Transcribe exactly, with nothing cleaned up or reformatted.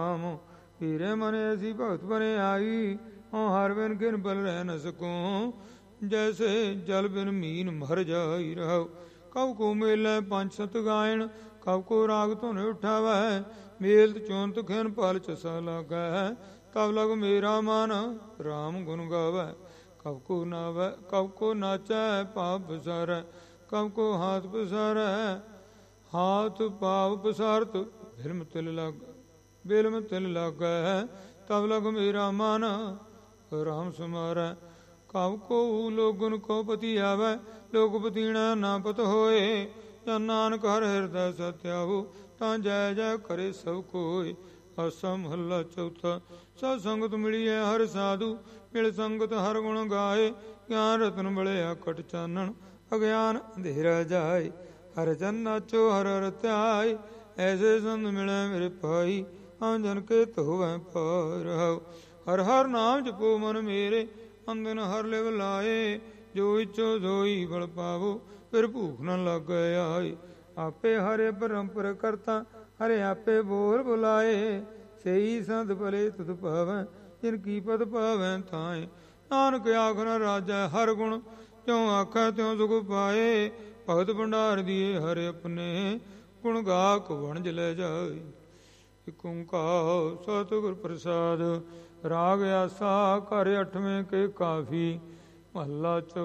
ਰਾਮ ਹੀਰੇ ਮਨ ਐਸੀ ਭਗਤ ਬਨੇ ਆਈ, ਹਉ ਹਰ ਬਿਨ ਕਿਨ ਬਲ ਰਹਿ ਨ ਸਕੂੰ। ਜੈਸੇ ਜਲ ਬਿਨ ਮੀਨ ਮਰ ਜਾਈ ਰਹੋ, ਕਬ ਕੋ ਮੇਲੇ ਪੰਜ ਸਤ ਗਾਇਣ, ਕਬ ਕੋ ਰਾਗ ਧੁਨ ਉਠਾਵੈ। ਮੇਲਤ ਚੋਂਤ ਖਿਨ ਪਲ ਚਸਾ ਲਾਗੈ, ਤਬ ਲਗ ਮੇਰਾ ਮਨ ਰਾਮ ਗੁਣ ਗਾਵੈ। ਕਬ ਕੋ ਨਾਵੈ ਕਬ ਕੋ ਨਾਚੈ ਪਾਪ ਪਸਾਰੈ, ਕਬ ਕੋ ਹਾਥ ਪਸਾਰੈ। ਹਾਥ ਪਾਪ ਪਸਾਰਤ ਬਿਲਮ ਤਿਲ ਲੱਗ ਬਿਲਮ ਤਿਲ ਲਾਗੈ, ਤਬ ਲਗ ਮੇਰਾ ਮਨ ਰਾਮ ਸਮਾਰੈ। ਕਬ ਕੋ ਲੋਗਨ ਕੋ ਪਤੀ ਆਵੈ, ਲੋਕ ਪਤੀਣਾ ਨਾ ਪਤ ਹੋਏ। ਜਨ ਨਾਨਕ ਹਰ ਹਿਰਦੈ ਸਤਿਆਹੂ, ਤਾਂ ਜੈ ਜੈ ਕਰੇ ਸਭ ਕੋਇ। ਆਸਾ ਮਹੱਲਾ ਚੌਥਾ। ਸਤ ਸੰਗਤ ਮਿਲੀਐ ਹਰ ਸਾਧੂ, ਮਿਲ ਸੰਗਤ ਹਰ ਗੁਣ ਗਾਏ। ਗਿਆਨ ਰਤਨ ਮਿਲਿਆ ਕਟ ਚਾਨਣ, ਅਗਿਆਨ ਅੰਧੇਰਾ ਜਾਏ। ਹਰ ਜਨ ਨਾਚੋ ਹਰ ਹਰ ਧਿਆਏ, ਐਸੇ ਸੰਤ ਮਿਲੈ ਮੇਰੇ ਭਾਈ। ਹਮ ਜਨ ਕੇ ਧੋਵੈ ਪਾਇ ਰਹਾਉ। ਹਰ ਹਰ ਨਾਮ ਜਪੋ ਮਨ ਮੇਰੇ, ਅੰਦਨ ਹਰ ਲਿਵ ਲਾਏ। ਜੋ ਇਛੋ ਸੋਈ ਫਲ ਪਾਵੋ, ਫਿਰ ਭੂਖ ਨ ਲਾਗੈ ਆਏ। ਆਪੇ ਹਰੇ ਪਰੰਪਰ ਕਰਤਾ, ਹਰੇ ਆਪੇ ਬੋਲ ਬੁਲਾਏ। ਸਈ ਸੰਤ ਭਲੇ ਤੁਧ ਪਾਵੈ, ਜਿਨ ਕੀ ਪਦ ਪਾਵੈ ਥਾਏ। ਨਾਨਕ ਆਖ ਨ ਰਾਜੈ ਹਰ ਗੁਣ, ਤਿਉ ਆਖੈ ਤਿਉ ਸੁਖ ਪਾਏ। ਭਗਤ ਭੰਡਾਰ ਦੀਏ ਹਰਿ ਆਪਣੇ, ਗੁਣ ਗਾਕ ਵਣਜ ਲੈ ਜਾਏ। ਇਕ ਓੰਕਾਰ ਸਤਿਗੁਰ ਪ੍ਰਸਾਦ। ਰਾਗ ਆਸਾ ਘਰ ਅਠਵੇਂ ਕੇ ਕਾਫੀ। ਮਹੱਲਾ ਚੌਥਾ।